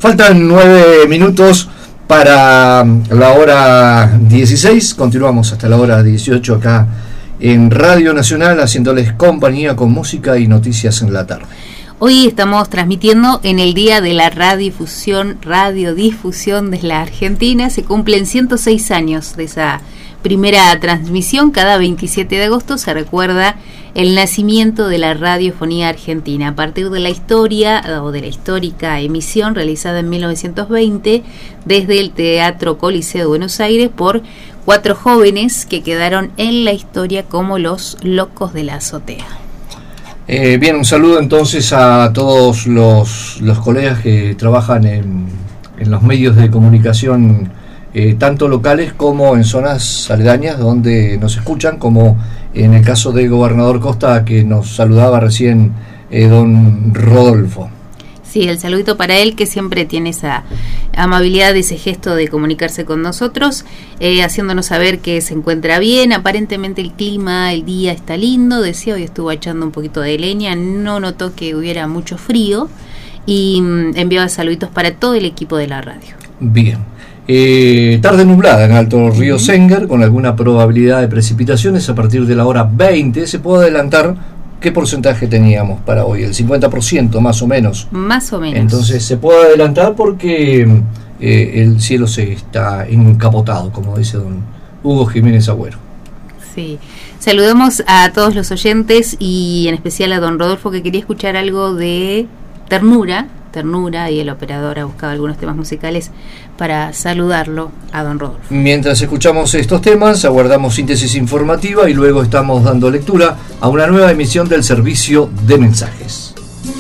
Faltan 9 minutos para la hora 16. Continuamos hasta la hora 18 acá en Radio Nacional, haciéndoles compañía con música y noticias en la tarde. Hoy estamos transmitiendo en el Día de la Radiodifusión de la Argentina. Se cumplen 106 años de esa primera transmisión. Cada 27 de agosto se recuerda el nacimiento de la radiofonía argentina, a partir de la historia o de la histórica emisión realizada en 1920 desde el Teatro Coliseo de Buenos Aires por 4 jóvenes que quedaron en la historia como los Locos de la Azotea. Bien, un saludo entonces a todos los colegas que trabajan en los medios de comunicación, tanto locales como en zonas aledañas donde nos escuchan, como en el caso del gobernador Costa, que nos saludaba recién don Rodolfo. Sí, el saludito para él, que siempre tiene esa amabilidad, ese gesto de comunicarse con nosotros, haciéndonos saber que se encuentra bien. Aparentemente el clima, el día está lindo, decía, hoy estuvo echando un poquito de leña, no notó que hubiera mucho frío, y enviaba saluditos para todo el equipo de la radio. Bien. Tarde nublada en Alto Río Sengar, con alguna probabilidad de precipitaciones a partir de la hora 20. Se puede adelantar qué porcentaje teníamos para hoy, el 50% más o menos. Más o menos. Entonces se puede adelantar porque el cielo se está encapotado, como dice don Hugo Jiménez Agüero. Sí. Saludamos a todos los oyentes y en especial a don Rodolfo, que quería escuchar algo de Ternura, y el operador ha buscado algunos temas musicales para saludarlo a don Rodolfo. Mientras escuchamos estos temas, aguardamos síntesis informativa y luego estamos dando lectura a una nueva emisión del servicio de mensajes.